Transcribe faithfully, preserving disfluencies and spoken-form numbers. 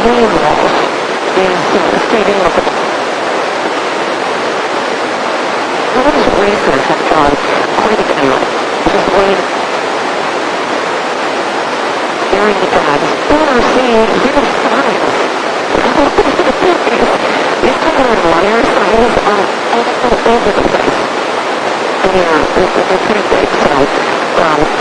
main walls is uh, fading up. Those racers have gone quite a bit. Just wait. Very bad. Oh, see, zero five. These people are wire signs are all over the place. Yeah, they're pretty big, so, um,